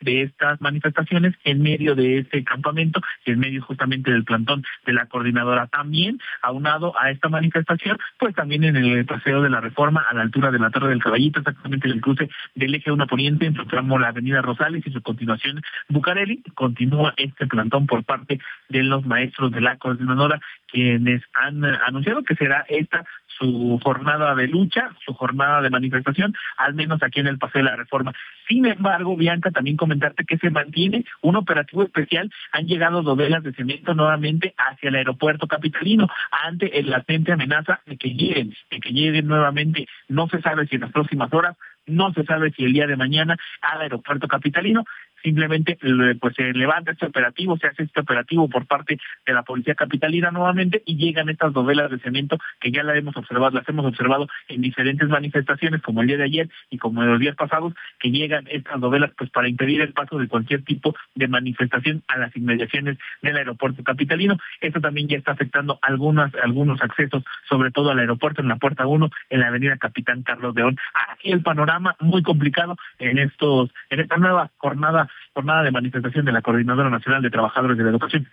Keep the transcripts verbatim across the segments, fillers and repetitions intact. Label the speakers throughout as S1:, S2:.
S1: de estas manifestaciones en medio de este campamento, en medio justamente del plantón de la coordinadora. También, aunado a esta manifestación, pues también en el Paseo de la Reforma, a la altura de la Torre del Caballito, exactamente en el cruce del eje uno Poniente, en su tramo la avenida Rosales y su continuación Bucareli, continúa este plantón por parte de los maestros de la coordinadora, quienes han anunciado que será esta su jornada de lucha, su jornada de manifestación, al menos aquí en el Paseo de la Reforma. Sin embargo, Bianca, también comentarte que se mantiene un operativo especial. Han llegado dovelas de cemento nuevamente hacia el aeropuerto capitalino ante el latente amenaza de que lleguen, de que lleguen nuevamente. No se sabe si en las próximas horas, no se sabe si el día de mañana al aeropuerto capitalino. Simplemente pues se levanta este operativo, se hace este operativo por parte de la policía capitalina nuevamente y llegan estas dovelas de cemento que ya las hemos observado, las hemos observado en diferentes manifestaciones como el día de ayer y como en los días pasados, que llegan estas dovelas pues para impedir el paso de cualquier tipo de manifestación a las inmediaciones del aeropuerto capitalino. Esto también ya está afectando algunas, algunos accesos, sobre todo al aeropuerto en la puerta uno, en la avenida Capitán Carlos León. Aquí el panorama muy complicado en estos, en esta nueva jornada jornada de manifestación de la Coordinadora Nacional de Trabajadores de la Educación.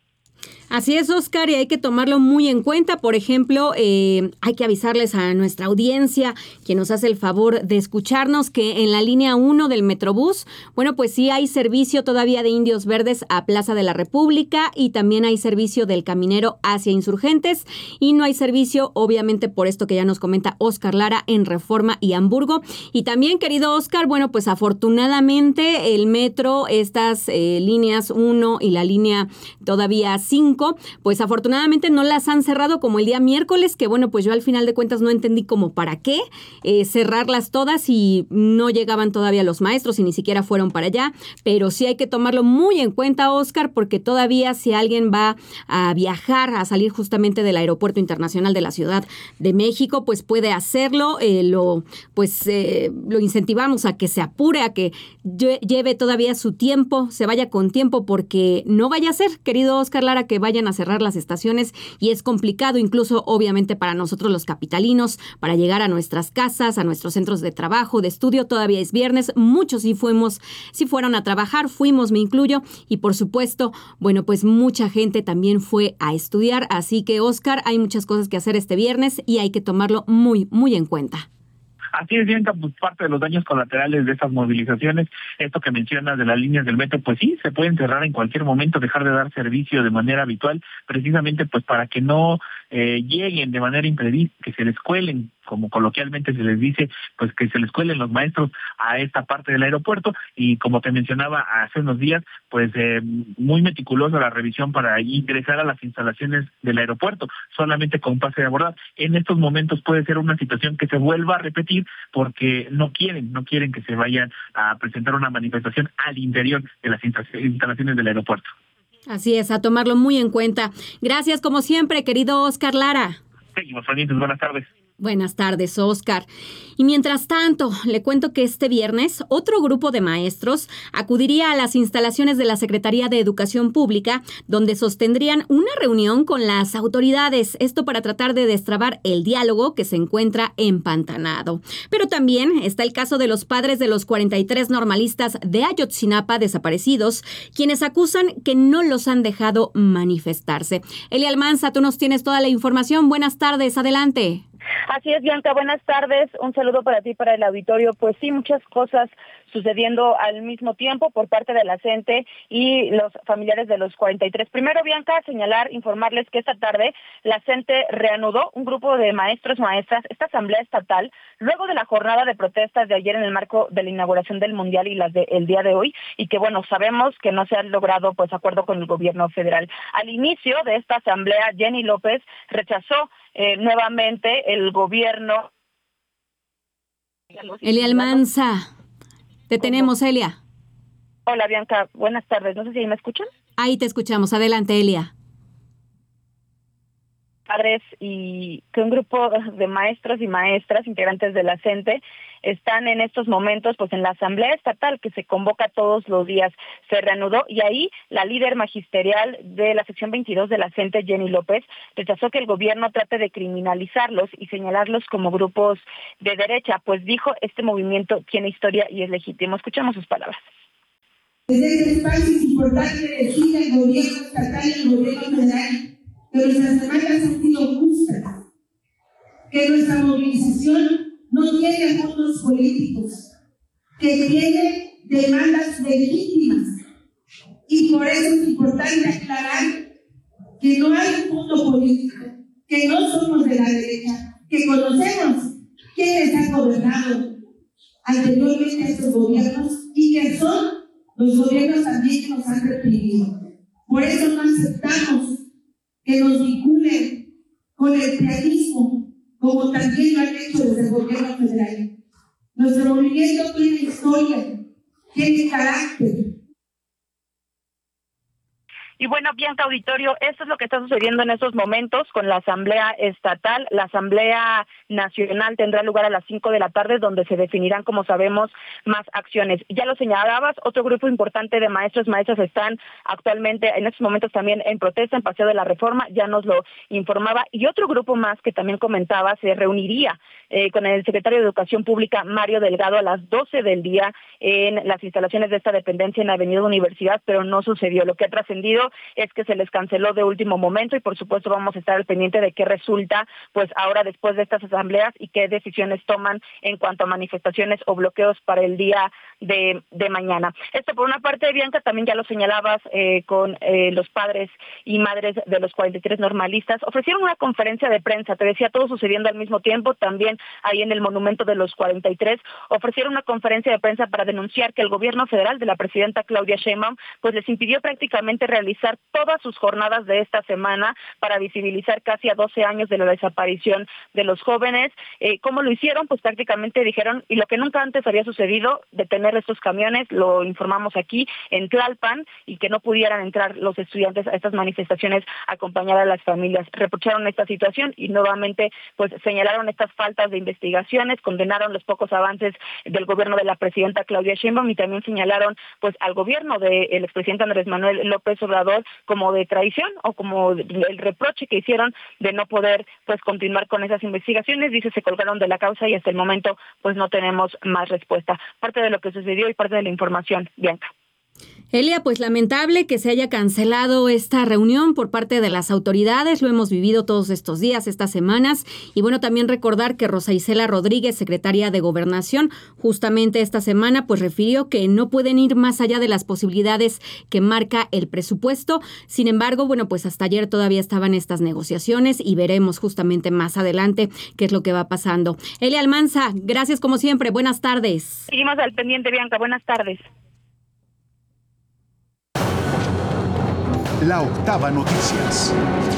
S2: Así es, Oscar, y hay que tomarlo muy en cuenta. Por ejemplo, eh, hay que avisarles a nuestra audiencia, que nos hace el favor de escucharnos, que en la línea uno del Metrobús, bueno, pues sí hay servicio todavía de Indios Verdes a Plaza de la República y también hay servicio del Caminero hacia Insurgentes y no hay servicio, obviamente, por esto que ya nos comenta Oscar Lara, en Reforma y Hamburgo. Y también, querido Oscar, bueno, pues afortunadamente el metro, estas eh, líneas uno y la línea todavía cinco, pues afortunadamente no las han cerrado como el día miércoles, que bueno, pues yo al final de cuentas no entendí como para qué eh, cerrarlas todas y no llegaban todavía los maestros y ni siquiera fueron para allá, pero sí hay que tomarlo muy en cuenta, Oscar, porque todavía si alguien va a viajar, a salir justamente del Aeropuerto Internacional de la Ciudad de México, pues puede hacerlo, eh, lo pues eh, lo incentivamos a que se apure, a que lleve todavía su tiempo, se vaya con tiempo, porque no vaya a ser, querido Oscar Lara, que vayan a cerrar las estaciones y es complicado incluso obviamente para nosotros los capitalinos, para llegar a nuestras casas, a nuestros centros de trabajo, de estudio. Todavía es viernes, muchos sí fuimos, sí fueron a trabajar, fuimos, me incluyo, y por supuesto, bueno, pues mucha gente también fue a estudiar, así que Oscar, hay muchas cosas que hacer este viernes y hay que tomarlo muy, muy en cuenta.
S1: Así es, Bianca, pues parte de los daños colaterales de estas movilizaciones, esto que mencionas de las líneas del metro, pues sí, se pueden cerrar en cualquier momento, dejar de dar servicio de manera habitual, precisamente pues para que no eh, lleguen de manera imprevista, que se les cuelen, como coloquialmente se les dice, pues que se les cuelen los maestros a esta parte del aeropuerto. Y como te mencionaba hace unos días, pues eh, muy meticulosa la revisión para ingresar a las instalaciones del aeropuerto, solamente con pase de abordar. En estos momentos puede ser una situación que se vuelva a repetir porque no quieren, no quieren que se vayan a presentar una manifestación al interior de las instalaciones del aeropuerto.
S2: Así es, a tomarlo muy en cuenta. Gracias, como siempre, querido Oscar Lara.
S1: Seguimos pendientes, buenas tardes.
S2: Buenas tardes, Oscar. Y mientras tanto, le cuento que este viernes otro grupo de maestros acudiría a las instalaciones de la Secretaría de Educación Pública, donde sostendrían una reunión con las autoridades, esto para tratar de destrabar el diálogo que se encuentra empantanado. Pero también está el caso de los padres de los cuarenta y tres normalistas de Ayotzinapa desaparecidos, quienes acusan que no los han dejado manifestarse. Elia Almanza, tú nos tienes toda la información. Buenas tardes, adelante.
S3: Así es, Bianca, buenas tardes, un saludo para ti, para el auditorio. Pues sí, muchas cosas sucediendo al mismo tiempo por parte de la CENTE y los familiares de los cuarenta y tres. Primero, Bianca, señalar, informarles que esta tarde la CENTE reanudó un grupo de maestros, maestras, esta asamblea estatal, luego de la jornada de protestas de ayer en el marco de la inauguración del Mundial y las del día de hoy, y que bueno, sabemos que no se han logrado pues acuerdo con el gobierno federal. Al inicio de esta asamblea, Jenny López rechazó eh, nuevamente el gobierno.
S2: Elia Almanza, te tenemos, Elia.
S3: Hola, Bianca, buenas tardes, no sé si ahí me escuchan.
S2: Ahí te escuchamos, adelante, Elia.
S3: Padres y que un grupo de maestros y maestras integrantes de la CENTE están en estos momentos pues en la asamblea estatal que se convoca todos los días. Se reanudó y ahí la líder magisterial de la sección veintidós de la CENTE, Jenny López, rechazó que el gobierno trate de criminalizarlos y señalarlos como grupos de derecha, pues dijo, este movimiento tiene historia y es legítimo. Escuchamos sus palabras.
S4: Desde este espacio es importante decir al gobierno estatal y al gobierno federal que nuestras demandas han sido justas, que nuestra movilización no tiene fondos políticos, que tiene demandas legítimas, y por eso es importante aclarar que no hay un fondo político, que no somos de la derecha, que conocemos quiénes han gobernado anteriormente a estos gobiernos y que son los gobiernos también que nos han reprimido. Por eso no aceptamos que nos vinculen con el prianismo, como también lo han hecho desde el gobierno federal. Nuestro movimiento tiene historia, tiene carácter.
S3: Y bueno, Bianca Auditorio, esto es lo que está sucediendo en estos momentos con la Asamblea Estatal. La Asamblea Nacional tendrá lugar a las cinco de la tarde, donde se definirán, como sabemos, más acciones. Ya lo señalabas, otro grupo importante de maestros, maestras están actualmente, en estos momentos también en protesta, en Paseo de la Reforma, ya nos lo informaba. Y otro grupo más que también comentaba, se reuniría eh, con el secretario de Educación Pública, Mario Delgado, a las doce del día en las instalaciones de esta dependencia en Avenida Universidad, pero no sucedió. Lo que ha trascendido es que se les canceló de último momento y por supuesto vamos a estar al pendiente de qué resulta pues ahora después de estas asambleas y qué decisiones toman en cuanto a manifestaciones o bloqueos para el día de, de mañana. Esto por una parte, Bianca, también ya lo señalabas eh, con eh, los padres y madres de los cuarenta y tres normalistas, ofrecieron una conferencia de prensa, te decía, todo sucediendo al mismo tiempo, también ahí en el monumento de los cuarenta y tres, ofrecieron una conferencia de prensa para denunciar que el gobierno federal de la presidenta Claudia Sheinbaum pues les impidió prácticamente realizar todas sus jornadas de esta semana para visibilizar casi a doce años de la desaparición de los jóvenes. Eh, ¿Cómo lo hicieron? Pues prácticamente dijeron, y lo que nunca antes había sucedido, detener estos camiones, lo informamos aquí, en Tlalpan, y que no pudieran entrar los estudiantes a estas manifestaciones a acompañar a las familias. Reprocharon esta situación y nuevamente pues señalaron estas faltas de investigaciones, condenaron los pocos avances del gobierno de la presidenta Claudia Sheinbaum y también señalaron pues al gobierno del expresidente Andrés Manuel López Obrador como de traición o como el reproche que hicieron de no poder pues continuar con esas investigaciones. Dice, se colgaron de la causa y hasta el momento pues no tenemos más respuesta. Parte de lo que sucedió y parte de la información, Bianca.
S2: Elia, pues lamentable que se haya cancelado esta reunión por parte de las autoridades, lo hemos vivido todos estos días, estas semanas, y bueno, también recordar que Rosa Isela Rodríguez, secretaria de Gobernación, justamente esta semana pues refirió que no pueden ir más allá de las posibilidades que marca el presupuesto. Sin embargo, bueno, pues hasta ayer todavía estaban estas negociaciones y veremos justamente más adelante qué es lo que va pasando. Elia Almanza, gracias como siempre, buenas tardes.
S3: Seguimos al pendiente, Bianca, buenas tardes.
S5: La Octava Noticias.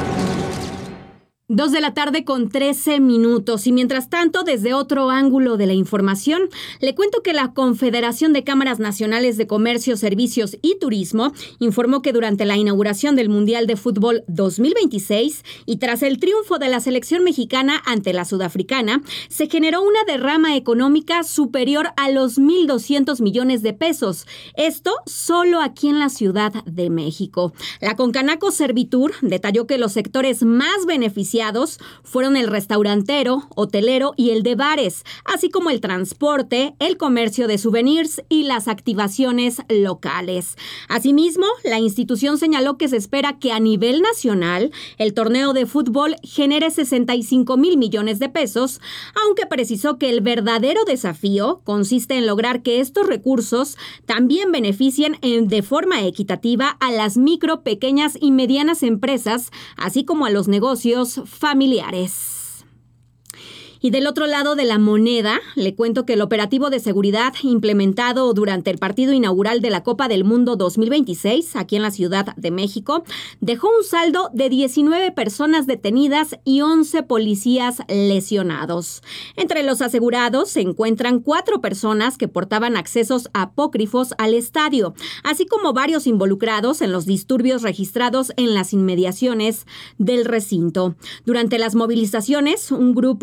S2: Dos de la tarde con trece minutos y mientras tanto, desde otro ángulo de la información, le cuento que la Confederación de Cámaras Nacionales de Comercio, Servicios y Turismo informó que durante la inauguración del Mundial de Fútbol dos mil veintiséis y tras el triunfo de la selección mexicana ante la sudafricana, se generó una derrama económica superior a los mil doscientos millones de pesos. Esto solo aquí en la Ciudad de México. La Concanaco Servitur detalló que los sectores más beneficiados fueron el restaurantero, hotelero y el de bares, así como el transporte, el comercio de souvenirs y las activaciones locales. Asimismo, la institución señaló que se espera que a nivel nacional el torneo de fútbol genere sesenta y cinco mil millones de pesos, aunque precisó que el verdadero desafío consiste en lograr que estos recursos también beneficien en, de forma equitativa a las micro, pequeñas y medianas empresas, así como a los negocios familiares. Y del otro lado de la moneda, le cuento que el operativo de seguridad implementado durante el partido inaugural de la Copa del Mundo dos mil veintiséis, aquí en la Ciudad de México, dejó un saldo de diecinueve personas detenidas y once policías lesionados. Entre los asegurados se encuentran cuatro personas que portaban accesos apócrifos al estadio, así como varios involucrados en los disturbios registrados en las inmediaciones del recinto. Durante las movilizaciones, un grupo de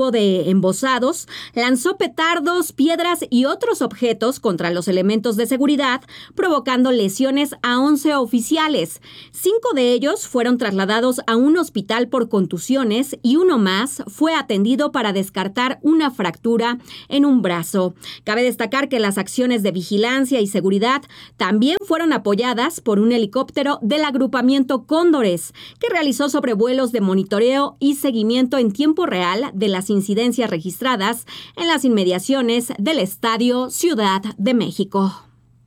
S2: embosados, lanzó petardos, piedras y otros objetos contra los elementos de seguridad, provocando lesiones a once oficiales. Cinco de ellos fueron trasladados a un hospital por contusiones y uno más fue atendido para descartar una fractura en un brazo. Cabe destacar que las acciones de vigilancia y seguridad también fueron apoyadas por un helicóptero del agrupamiento Cóndores, que realizó sobrevuelos de monitoreo y seguimiento en tiempo real de las incidencias registradas en las inmediaciones del Estadio Ciudad de México.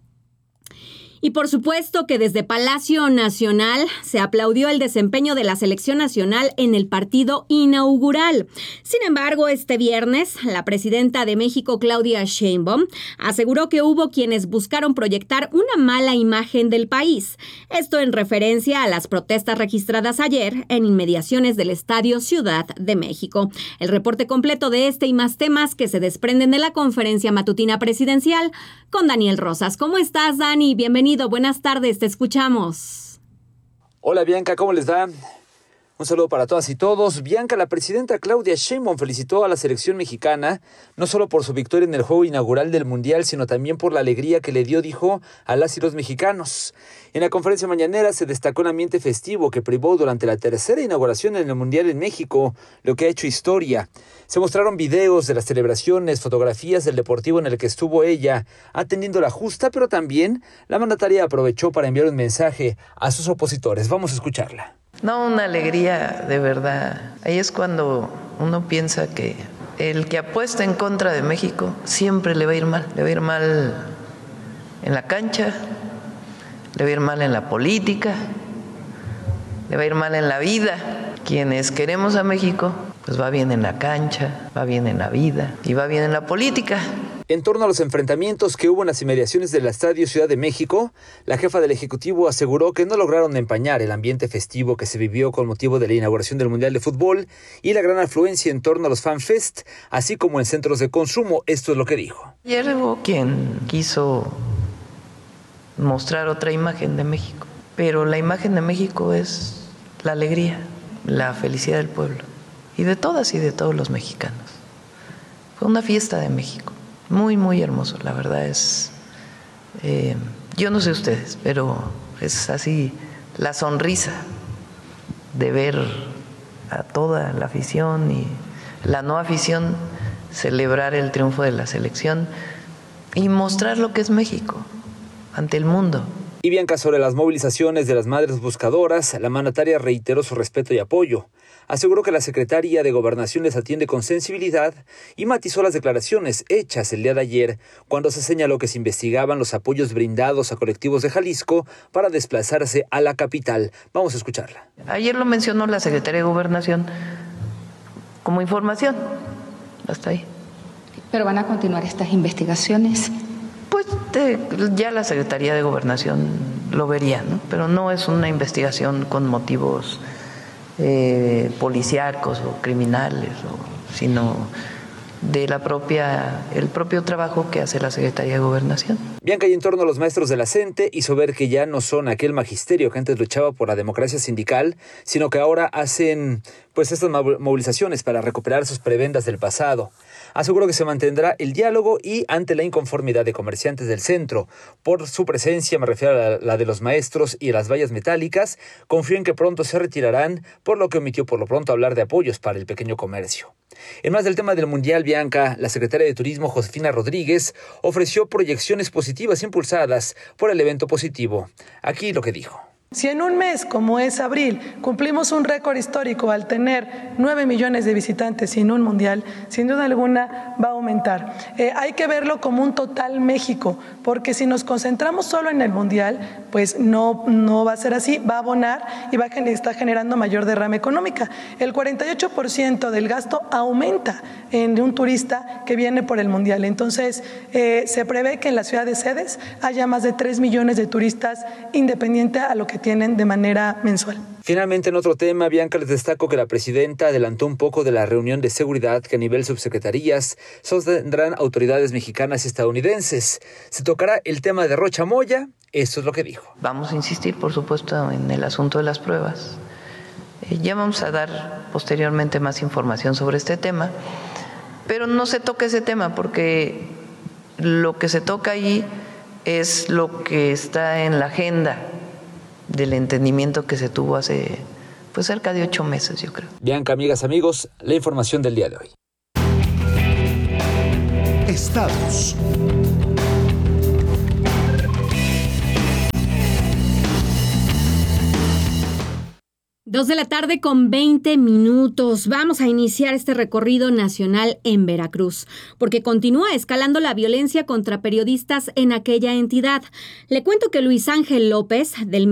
S2: Y por supuesto que desde Palacio Nacional se aplaudió el desempeño de la selección nacional en el partido inaugural. Sin embargo, este viernes, la presidenta de México, Claudia Sheinbaum, aseguró que hubo quienes buscaron proyectar una mala imagen del país. Esto en referencia a las protestas registradas ayer en inmediaciones del Estadio Ciudad de México. El reporte completo de este y más temas que se desprenden de la conferencia matutina presidencial con Daniel Rosas. ¿Cómo estás, Dani? Bienvenido. Buenas tardes, te escuchamos.
S6: Hola Bianca, ¿cómo les va? Un saludo para todas y todos. Bianca, la presidenta Claudia Sheinbaum felicitó a la selección mexicana, no solo por su victoria en el juego inaugural del Mundial, sino también por la alegría que le dio, dijo, a las y los mexicanos. En la conferencia mañanera se destacó un ambiente festivo que privó durante la tercera inauguración en el Mundial en México, lo que ha hecho historia. Se mostraron videos de las celebraciones, fotografías del deportivo en el que estuvo ella, atendiendo la justa, pero también la mandataria aprovechó para enviar un mensaje a sus opositores. Vamos a escucharla.
S7: No, una alegría de verdad. Ahí es cuando uno piensa que el que apuesta en contra de México siempre le va a ir mal. Le va a ir mal en la cancha, le va a ir mal en la política, le va a ir mal en la vida. Quienes queremos a México, pues va bien en la cancha, va bien en la vida y va bien en la política.
S6: En torno a los enfrentamientos que hubo en las inmediaciones del Estadio Ciudad de México, la jefa del Ejecutivo aseguró que no lograron empañar el ambiente festivo que se vivió con motivo de la inauguración del Mundial de Fútbol y la gran afluencia en torno a los FanFest, así como en centros de consumo. Esto es lo que dijo.
S7: Ayer hubo quien quiso mostrar otra imagen de México, pero la imagen de México es la alegría, la felicidad del pueblo y de todas y de todos los mexicanos. Fue una fiesta de México. Muy, muy hermoso, la verdad es, eh, yo no sé ustedes, pero es así la sonrisa de ver a toda la afición y la no afición celebrar el triunfo de la selección y mostrar lo que es México ante el mundo.
S6: Y Bianca, sobre las movilizaciones de las madres buscadoras, la mandataria reiteró su respeto y apoyo. Aseguró que la secretaria de Gobernación les atiende con sensibilidad y matizó las declaraciones hechas el día de ayer cuando se señaló que se investigaban los apoyos brindados a colectivos de Jalisco para desplazarse a la capital. Vamos a escucharla.
S7: Ayer lo mencionó la secretaria de Gobernación como información. Hasta ahí.
S8: ¿Pero van a continuar estas investigaciones?
S7: Pues de, ya la Secretaría de Gobernación lo vería, ¿no? Pero no es una investigación con motivos eh, policíacos o criminales, o, sino de la propia, el propio trabajo que hace la Secretaría de Gobernación.
S6: Bianca, y en torno a los maestros de la CENTE, hizo ver que ya no son aquel magisterio que antes luchaba por la democracia sindical, sino que ahora hacen pues estas movilizaciones para recuperar sus prebendas del pasado. Aseguró que se mantendrá el diálogo y ante la inconformidad de comerciantes del centro por su presencia, me refiero a la, la de los maestros y las vallas metálicas, confío en que pronto se retirarán, por lo que omitió por lo pronto hablar de apoyos para el pequeño comercio. En más del tema del Mundial, Bianca, la secretaria de Turismo, Josefina Rodríguez, ofreció proyecciones positivas impulsadas por el evento positivo. Aquí lo que dijo.
S9: Si en un mes como es abril cumplimos un récord histórico al tener nueve millones de visitantes en un mundial, sin duda alguna va a aumentar. Eh, hay que verlo como un total México, porque si nos concentramos solo en el mundial, pues no, no va a ser así, va a abonar y va a estar generando mayor derrama económica. El cuarenta y ocho por ciento del gasto aumenta en un turista que viene por el mundial. Entonces, eh, se prevé que en la ciudad de sedes haya más de tres millones de turistas independiente a lo que tienen de manera mensual.
S6: Finalmente, en otro tema, Bianca, les destaco que la presidenta adelantó un poco de la reunión de seguridad que a nivel subsecretarías sostendrán autoridades mexicanas y estadounidenses. Se tocará el tema de Rocha Moya, esto es lo que dijo.
S7: Vamos a insistir, por supuesto, en el asunto de las pruebas. Eh, ya vamos a dar posteriormente más información sobre este tema, pero no se toca ese tema porque lo que se toca allí es lo que está en la agenda del entendimiento que se tuvo hace pues cerca de ocho meses, yo creo.
S6: Bianca, amigas, amigos, la información del día de hoy.
S5: Estados.
S2: Dos de la tarde con veinte minutos. Vamos a iniciar este recorrido nacional en Veracruz, porque continúa escalando la violencia contra periodistas en aquella entidad. Le cuento que Luis Ángel López, del